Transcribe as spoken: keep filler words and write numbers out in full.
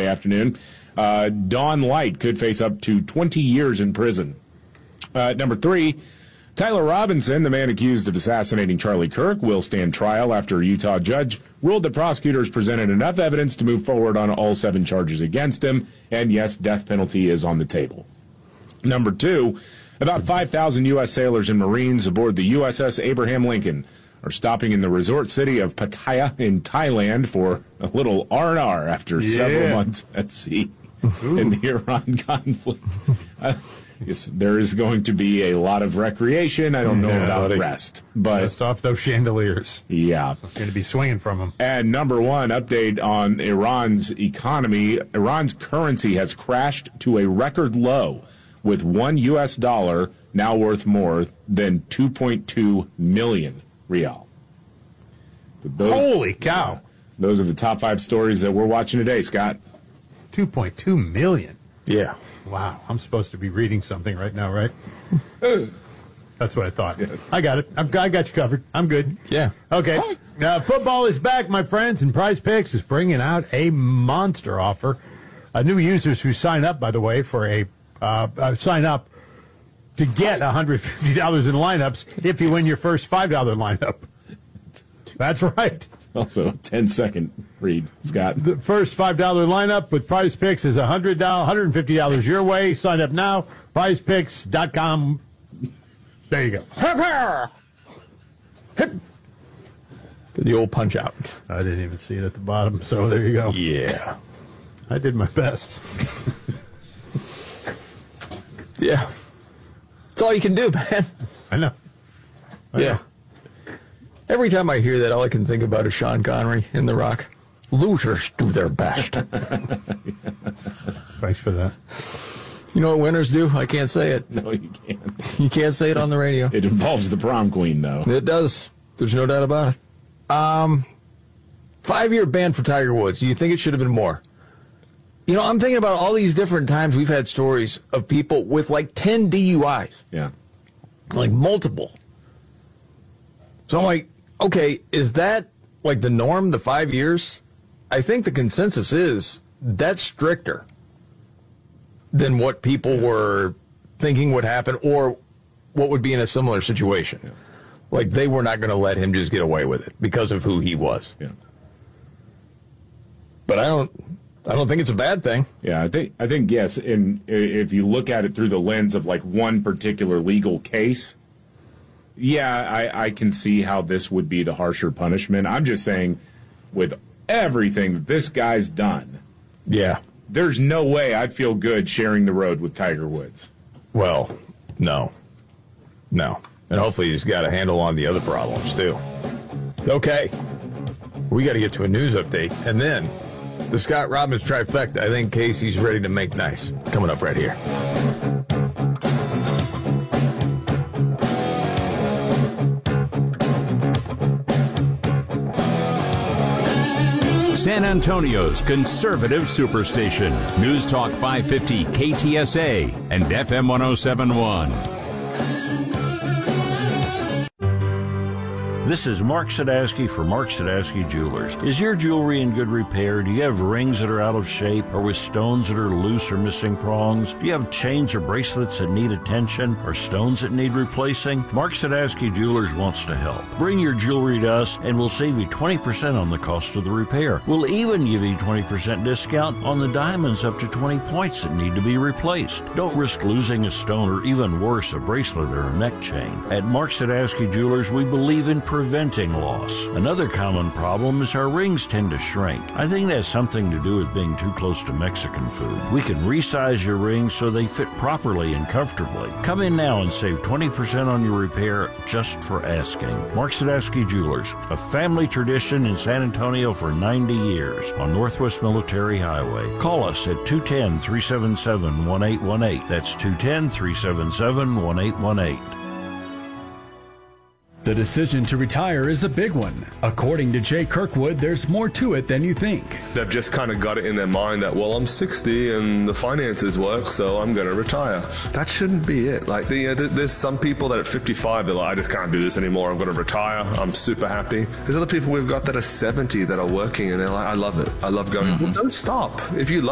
afternoon. Uh, Dawn Light could face up to twenty years in prison. Uh, number three, Tyler Robinson, the man accused of assassinating Charlie Kirk, will stand trial after a Utah judge ruled that prosecutors presented enough evidence to move forward on all seven charges against him. And yes, death penalty is on the table. Number two, about five thousand U S sailors and Marines aboard the U S S Abraham Lincoln are stopping in the resort city of Pattaya in Thailand for a little R and R after yeah. several months at sea Ooh. in the Iran conflict. Uh, yes, there is going to be a lot of recreation. I don't know yeah, about rest. But rest off those chandeliers. Yeah. Going to be swinging from them. And number one, update on Iran's economy. Iran's currency has crashed to a record low, with one U S dollar now worth more than two point two million rial. So those, Holy cow. Those are the top five stories that we're watching today, Scott. two point two million. Yeah. Wow. I'm supposed to be reading something right now, right? That's what I thought. Yes. I got it. I've got, I got you covered. I'm good. Yeah. Okay. Uh, football is back, my friends, and Prize Picks is bringing out a monster offer. Uh, new users who sign up, by the way, for a Uh, uh, sign up to get one hundred fifty dollars in lineups if you win your first five dollar lineup. That's right. Also a ten second read, Scott. The first five dollar lineup with Prize Picks is one hundred dollars, one hundred fifty dollars your way. Sign up now, prize picks dot com. There you go. Hip, hip. The old punch out. I didn't even see it at the bottom, so there you go. Yeah. I did my best. Yeah. That's all you can do, man. I know. I yeah. know. Every time I hear that, all I can think about is Sean Connery in The Rock. Losers do their best. Thanks for that. You know what winners do? I can't say it. No, you can't. You can't say it on the radio. It involves the prom queen, though. It does. There's no doubt about it. Um, five-year ban for Tiger Woods. Do you think it should have been more? You know, I'm thinking about all these different times we've had stories of people with like ten D U Is. Yeah. Like multiple. So I'm like, okay, is that like the norm, the five years? I think the consensus is that's stricter than what people were thinking would happen or what would be in a similar situation. Yeah. Like they were not going to let him just get away with it because of who he was. Yeah. But I don't... I don't think it's a bad thing. Yeah, I think I think yes. And if you look at it through the lens of like one particular legal case, yeah, I, I can see how this would be the harsher punishment. I'm just saying, with everything that this guy's done, yeah, there's no way I'd feel good sharing the road with Tiger Woods. Well, no, no, and hopefully he's got a handle on the other problems too. Okay, we got to get to a news update, and then the Scott Robbins trifecta. I think Casey's ready to make nice. Coming up right here. San Antonio's conservative superstation. News Talk five fifty K T S A and F M one oh seven point one. This is Mark Sadowski for Mark Sadowski Jewelers. Is your jewelry in good repair? Do you have rings that are out of shape or with stones that are loose or missing prongs? Do you have chains or bracelets that need attention or stones that need replacing? Mark Sadowski Jewelers wants to help. Bring your jewelry to us and we'll save you twenty percent on the cost of the repair. We'll even give you twenty percent discount on the diamonds up to twenty points that need to be replaced. Don't risk losing a stone or even worse, a bracelet or a neck chain. At Mark Sadowski Jewelers, we believe in preventing loss. Another common problem is our rings tend to shrink. I think that has something to do with being too close to Mexican food. We can resize your rings so they fit properly and comfortably. Come in now and save twenty percent on your repair just for asking. Mark Sadowski Jewelers, a family tradition in San Antonio for ninety years on Northwest Military Highway. Call us at two one zero, three seven seven, one eight one eight. That's two one zero, three seven seven, one eight one eight. The decision to retire is a big one. According to Jay Kirkwood, there's more to it than you think. They've just kind of got it in their mind that, well, I'm sixty and the finances work, so I'm going to retire. That shouldn't be it. Like, the, uh, there's some people that at fifty-five, they're like, I just can't do this anymore. I'm going to retire. I'm super happy. There's other people we've got that are seventy that are working, and they're like, I love it. I love going. Mm-hmm. Well, don't stop. If you love